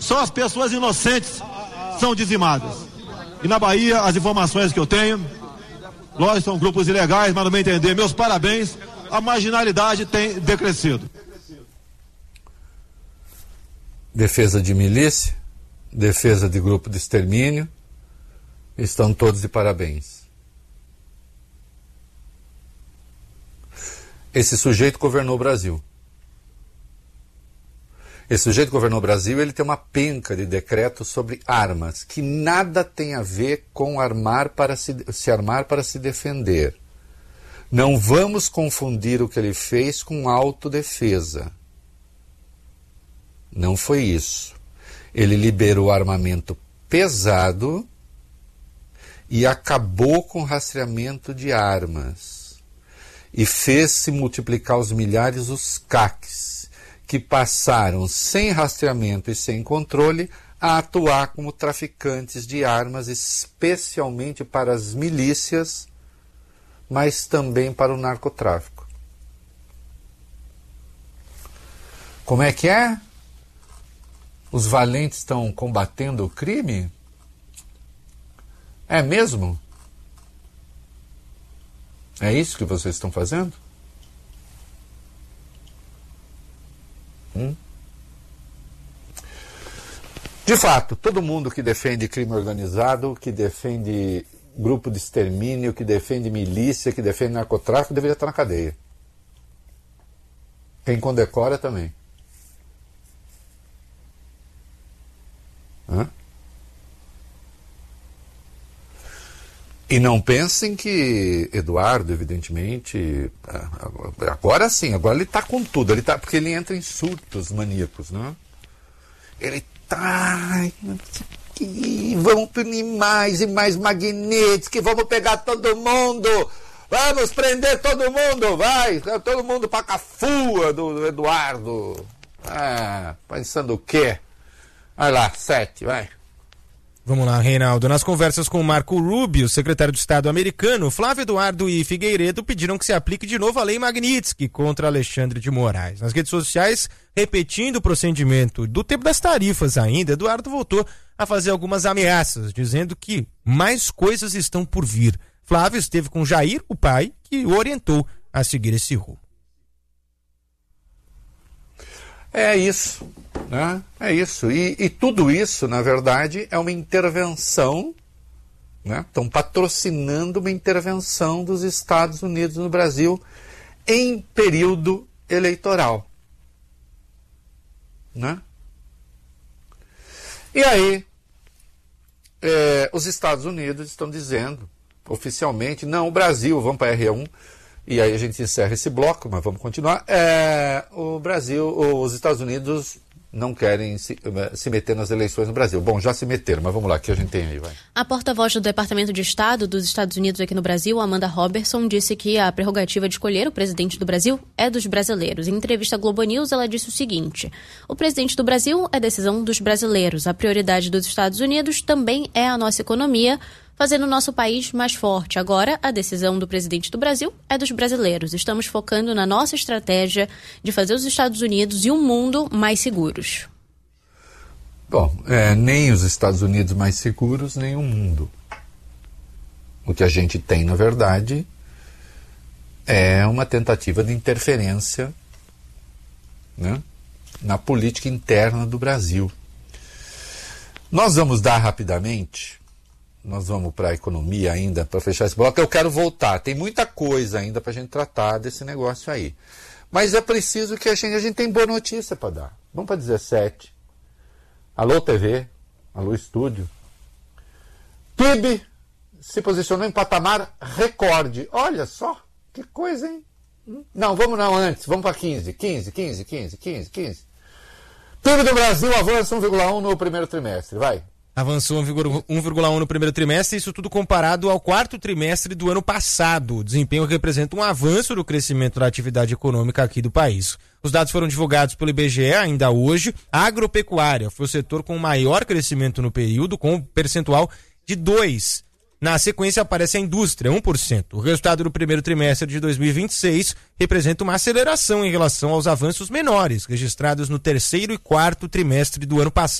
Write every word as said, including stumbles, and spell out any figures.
Só as pessoas inocentes são dizimadas. E na Bahia, as informações que eu tenho, nós são grupos ilegais, mas no meu entender, meus parabéns, a marginalidade tem decrescido. Defesa de milícia, defesa de grupo de extermínio, estão todos de parabéns. Esse sujeito governou o Brasil. Esse sujeito que governou o Brasil, ele tem uma penca de decretos sobre armas, que nada tem a ver com armar para se, se armar para se defender. Não vamos confundir o que ele fez com autodefesa. Não foi isso. Ele liberou armamento pesado e acabou com o rastreamento de armas. E fez-se multiplicar aos milhares os C A Cs, que passaram sem rastreamento e sem controle a atuar como traficantes de armas, especialmente para as milícias, mas também para o narcotráfico. Como é que é? Os valentes estão combatendo o crime? É mesmo? É isso que vocês estão fazendo? Hum? De fato, todo mundo que defende crime organizado, que defende grupo de extermínio, que defende milícia, que defende narcotráfico, deveria estar na cadeia. Quem condecora também. Hã? E não pensem que Eduardo, evidentemente, agora sim, agora ele está com tudo, ele tá, porque ele entra em surtos maníacos, né? Ele tá... Vamos punir mais e mais magnetes, que vamos pegar todo mundo, vamos prender todo mundo, vai, todo mundo pra cafua do, do Eduardo. Ah, pensando o quê? Vai lá, sete, vai. Vamos lá, Reinaldo. Nas conversas com Marco Rubio, secretário de Estado americano, Flávio Eduardo e Figueiredo pediram que se aplique de novo a lei Magnitsky contra Alexandre de Moraes. Nas redes sociais, repetindo o procedimento do tempo das tarifas ainda, Eduardo voltou a fazer algumas ameaças, dizendo que mais coisas estão por vir. Flávio esteve com Jair, o pai, que o orientou a seguir esse rumo. É isso, né? É isso. E, e tudo isso, na verdade, é uma intervenção, né? Estão patrocinando uma intervenção dos Estados Unidos no Brasil em período eleitoral, né? E aí, é, os Estados Unidos estão dizendo, oficialmente, não, o Brasil, vamos para a R um, e aí a gente encerra esse bloco, mas vamos continuar. É, o Brasil, os Estados Unidos não querem se, se meter nas eleições no Brasil. Bom, já se meteram, mas vamos lá, o que a gente tem aí, vai. A porta-voz do Departamento de Estado dos Estados Unidos aqui no Brasil, Amanda Robertson, disse que a prerrogativa de escolher o presidente do Brasil é dos brasileiros. Em entrevista à Globo News, ela disse o seguinte: o presidente do Brasil é decisão dos brasileiros. A prioridade dos Estados Unidos também é a nossa economia, fazendo o nosso país mais forte. Agora, a decisão do presidente do Brasil é dos brasileiros. Estamos focando na nossa estratégia de fazer os Estados Unidos e o mundo mais seguros. Bom, é, nem os Estados Unidos mais seguros, nem o mundo. O que a gente tem, na verdade, é uma tentativa de interferência, né, na política interna do Brasil. Nós vamos dar rapidamente... Nós vamos para a economia ainda, para fechar esse bloco. Eu quero voltar. Tem muita coisa ainda para a gente tratar desse negócio aí. Mas é preciso que a gente, a gente tem boa notícia para dar. Vamos para dezessete. Alô T V, alô Estúdio. P I B se posicionou em patamar recorde. Olha só, que coisa, hein? Não, vamos não antes. Vamos para quinze, quinze, quinze, quinze, quinze, quinze. P I B do Brasil avança um vírgula um no primeiro trimestre. Vai. Avançou um vírgula um no primeiro trimestre, isso tudo comparado ao quarto trimestre do ano passado. O desempenho representa um avanço do crescimento da atividade econômica aqui do país. Os dados foram divulgados pelo I B G E ainda hoje. A agropecuária foi o setor com maior crescimento no período, com um percentual de dois por cento. Na sequência aparece a indústria, um por cento. O resultado do primeiro trimestre de dois mil e vinte e seis representa uma aceleração em relação aos avanços menores registrados no terceiro e quarto trimestre do ano passado.